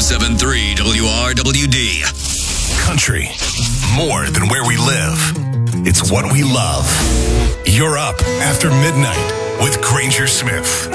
107.3 WRWD. Country, more than where we live. It's what we love. You're up after midnight with Granger Smith.